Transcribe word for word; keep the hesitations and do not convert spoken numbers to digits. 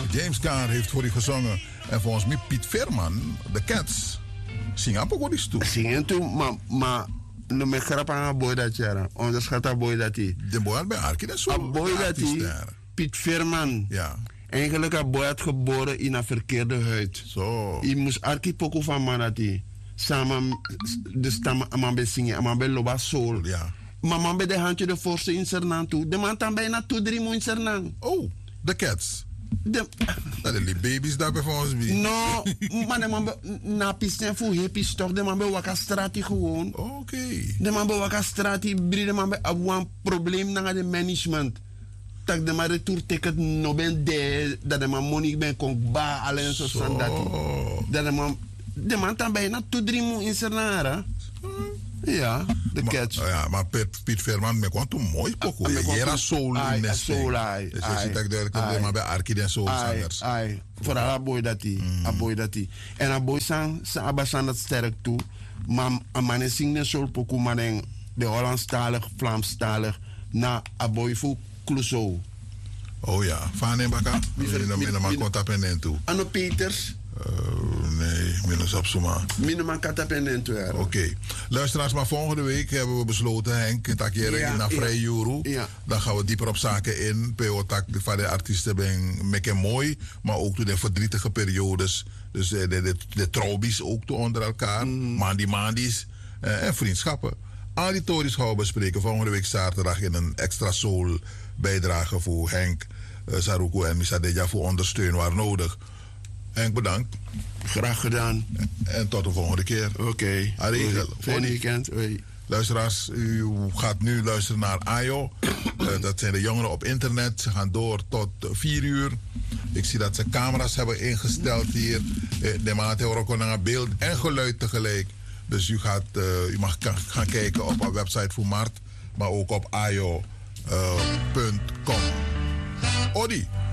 James Caan heeft voor u gezongen. En volgens mij Piet Veerman, de Cats. Zingen ook wel eens toe. Zingen toe, maar... maar no me grap aan een boy dat jaren. Onderschat een boy dat hij. De boy had bij Arkie, dat is zo. Een boy dat hij. Piet Veerman. Ja. Eigenlijk een boy had geboren in een verkeerde huid. Zo. Hij moest Arkie poco van man dat hij. Samen, de stam, man bij zingen, man bij loba soul. Ja. Maar man bij de handje de forse in Sernang toe. De man dan bijna toe drie moe in Sernang. Oh, de Cats. De... Dat zijn die baby's daar bij volgens mij. No, maar de man bij... Na pisten voor hippies toch. De man bij wakka strati gewoon. Oké. Okay. De man bij wakka strati. De man bij een probleem naar de management. Tak de man retour ticket no ben de. Dat de man money ben kon ba alleen zo san dat. Dat de man... De man dan bijna toe drie moe in Sernang. Ja, de Cats. Maar, ja, maar Piet, Piet Veerman, me kwam toen mooi pokoe. Je era soul in de soul, ai. Dus je ziet dat ik duidelijk maar bij Arkie en soulzangers. Ai, vooral een boy dat hij. Een boy dat hij. En een boy sang, ze abasan dat sterk toe. Maar een man zingt een soul pokoe, maar de Hollandstalig, Vlaamstalig, na een boy voor Clouseau. Oh ja, Van en Baka? Minder man komt op en toe. Anno Peters. Uh, nee, minus op zomaar. Minimaal katapendent. Oké. Okay. Luisteraars, maar volgende week hebben we besloten, Henk, dat je ja, naar Vrij Juru. Ja. Dan gaan we dieper op zaken in. P O tak van de artiesten ben mek en mooi, maar ook door de verdrietige periodes. Dus de, de, de, de trouwbies ook toe onder elkaar. Mm. Mandi Mandis uh, en vriendschappen. Al die tories gaan we bespreken volgende week zaterdag in een extra soul bijdrage voor Henk, uh, Saruku en Misadeja voor ondersteuning waar nodig. Henk, bedankt. Graag gedaan. En tot de volgende keer. Oké. Okay. Fijn weekend. Hoi. Luisteraars, u gaat nu luisteren naar Ayo. uh, dat zijn de jongeren op internet. Ze gaan door tot vier uur. Ik zie dat ze camera's hebben ingesteld hier. Uh, de maat heeft naar beeld en geluid tegelijk. Dus u, gaat, uh, u mag gaan kijken op our website voor Mart. Maar ook op ayo punt com. Uh, Odi.